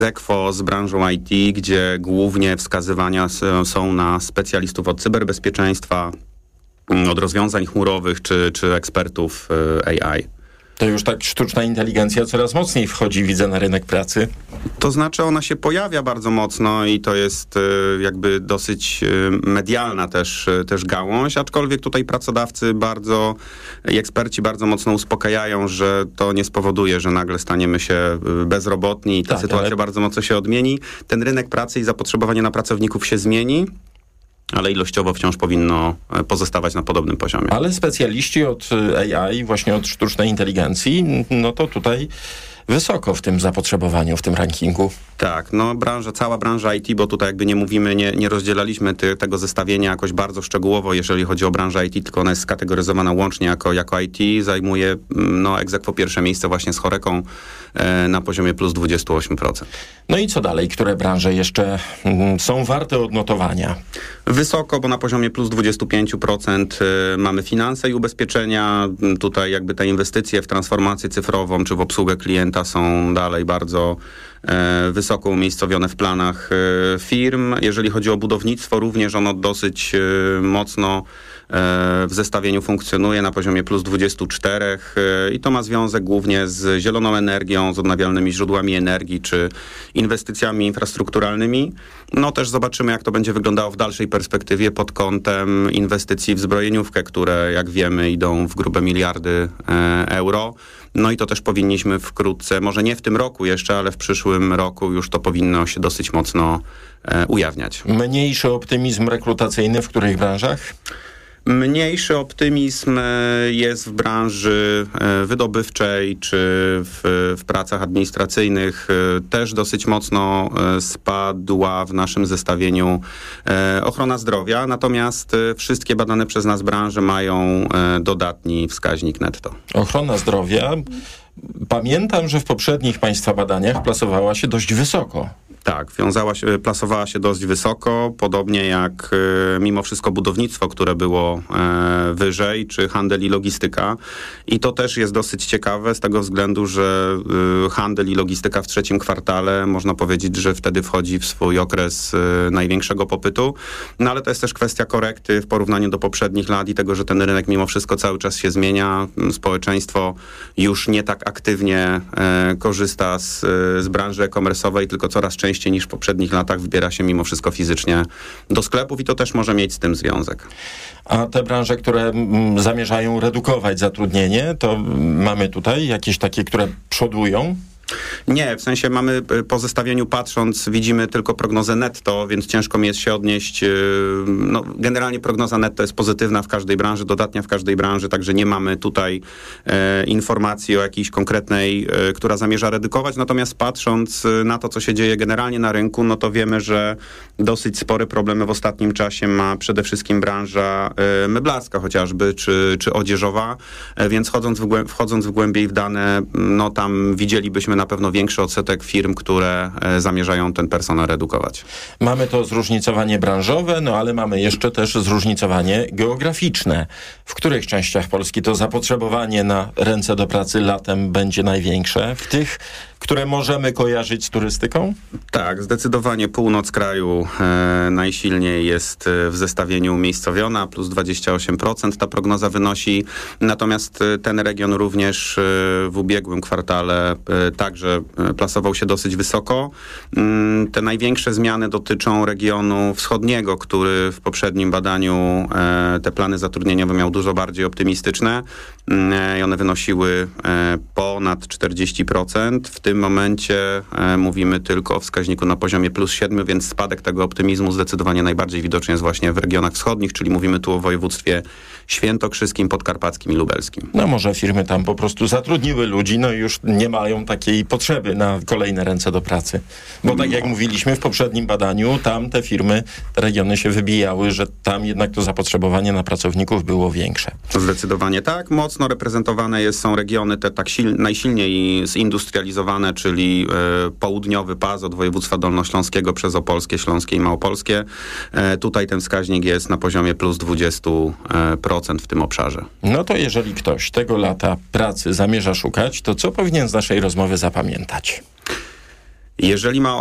Egekwo z branżą IT, gdzie głównie wskazywania są na specjalistów od cyberbezpieczeństwa, od rozwiązań chmurowych czy ekspertów AI. To już tak sztuczna inteligencja coraz mocniej wchodzi, widzę, na rynek pracy. To znaczy ona się pojawia bardzo mocno i to jest jakby dosyć medialna też gałąź, aczkolwiek tutaj pracodawcy i eksperci bardzo mocno uspokajają, że to nie spowoduje, że nagle staniemy się bezrobotni i ta sytuacja bardzo mocno się odmieni. Ten rynek pracy i zapotrzebowanie na pracowników się zmieni, ale ilościowo wciąż powinno pozostawać na podobnym poziomie. Ale specjaliści od AI, właśnie od sztucznej inteligencji, no to tutaj wysoko w tym zapotrzebowaniu, w tym rankingu. Tak, cała branża IT, bo tutaj jakby nie mówimy, nie rozdzielaliśmy tego zestawienia jakoś bardzo szczegółowo, jeżeli chodzi o branżę IT, tylko ona jest skategoryzowana łącznie jako IT, zajmuje Egekwo pierwsze miejsce właśnie z Horeką na poziomie plus 28%. No i co dalej? Które branże jeszcze są warte odnotowania? Wysoko, bo na poziomie plus 25% mamy finanse i ubezpieczenia. Tutaj jakby te inwestycje w transformację cyfrową czy w obsługę klienta są dalej bardzo wysoko umiejscowione w planach firm. Jeżeli chodzi o budownictwo, również ono dosyć mocno w zestawieniu funkcjonuje na poziomie plus 24 i to ma związek głównie z zieloną energią, z odnawialnymi źródłami energii czy inwestycjami infrastrukturalnymi. Też zobaczymy, jak to będzie wyglądało w dalszej perspektywie pod kątem inwestycji w zbrojeniówkę, które, jak wiemy, idą w grube miliardy euro. I to też powinniśmy wkrótce, może nie w tym roku jeszcze, ale w przyszłym roku już to powinno się dosyć mocno ujawniać. Mniejszy optymizm rekrutacyjny w których branżach? Mniejszy optymizm jest w branży wydobywczej czy w pracach administracyjnych. Też dosyć mocno spadła w naszym zestawieniu ochrona zdrowia, natomiast wszystkie badane przez nas branże mają dodatni wskaźnik netto. Ochrona zdrowia, pamiętam, że w poprzednich państwa badaniach plasowała się dość wysoko. Tak, plasowała się dość wysoko, podobnie jak mimo wszystko budownictwo, które było wyżej, czy handel i logistyka. I to też jest dosyć ciekawe z tego względu, że handel i logistyka w trzecim kwartale, można powiedzieć, że wtedy wchodzi w swój okres największego popytu. Ale to jest też kwestia korekty w porównaniu do poprzednich lat i tego, że ten rynek mimo wszystko cały czas się zmienia. Społeczeństwo już nie tak aktywnie korzysta z branży e-commerce'owej, tylko coraz częściej niż w poprzednich latach wybiera się mimo wszystko fizycznie do sklepów i to też może mieć z tym związek. A te branże, które zamierzają redukować zatrudnienie, to mamy tutaj jakieś takie, które przodują? Nie, w sensie mamy po zestawieniu patrząc, widzimy tylko prognozę netto, więc ciężko mi jest się odnieść. Generalnie prognoza netto jest pozytywna w każdej branży, dodatnia w każdej branży, także nie mamy tutaj informacji o jakiejś konkretnej, która zamierza redukować. Natomiast patrząc na to, co się dzieje generalnie na rynku, to wiemy, że dosyć spore problemy w ostatnim czasie ma przede wszystkim branża meblarska chociażby, czy odzieżowa, więc wchodząc w głębiej w dane, tam widzielibyśmy na pewno większy odsetek firm, które zamierzają ten personel redukować. Mamy to zróżnicowanie branżowe, ale mamy jeszcze też zróżnicowanie geograficzne. W których częściach Polski to zapotrzebowanie na ręce do pracy latem będzie największe? W tych, które możemy kojarzyć z turystyką? Tak, zdecydowanie północ kraju najsilniej jest w zestawieniu umiejscowiona, plus 28% ta prognoza wynosi. Natomiast ten region również w ubiegłym kwartale także plasował się dosyć wysoko. Te największe zmiany dotyczą regionu wschodniego, który w poprzednim badaniu te plany zatrudnieniowe miał dużo bardziej optymistyczne i one wynosiły ponad 40%. W tym momencie mówimy tylko o wskaźniku na poziomie plus 7, więc spadek tego optymizmu zdecydowanie najbardziej widoczny jest właśnie w regionach wschodnich, czyli mówimy tu o województwie świętokrzyskim, podkarpackim i lubelskim. Może firmy tam po prostu zatrudniły ludzi, i już nie mają takiej potrzeby na kolejne ręce do pracy. Bo tak jak mówiliśmy w poprzednim badaniu, tam te firmy, te regiony się wybijały, że tam jednak to zapotrzebowanie na pracowników było większe. Zdecydowanie tak. Mocno reprezentowane są regiony te tak najsilniej zindustrializowane, czyli południowy pas od województwa dolnośląskiego przez opolskie, śląskie i małopolskie. Tutaj ten wskaźnik jest na poziomie plus 20% w tym obszarze. To jeżeli ktoś tego lata pracy zamierza szukać, to co powinien z naszej rozmowy zapamiętać? Jeżeli ma